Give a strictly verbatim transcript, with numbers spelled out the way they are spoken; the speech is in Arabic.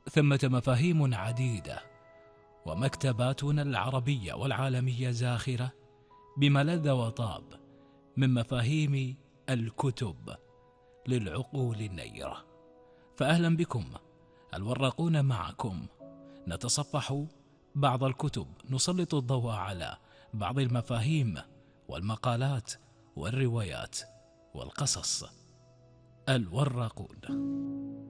ثمة مفاهيم عديدة، ومكتباتنا العربية والعالمية زاخرة بما لذ وطاب من مفاهيم الكتب للعقول النيرة. فأهلا بكم، الوراقون معكم، نتصفح بعض الكتب، نسلط الضوء على بعض المفاهيم والمقالات والروايات والقصص. الوراقون.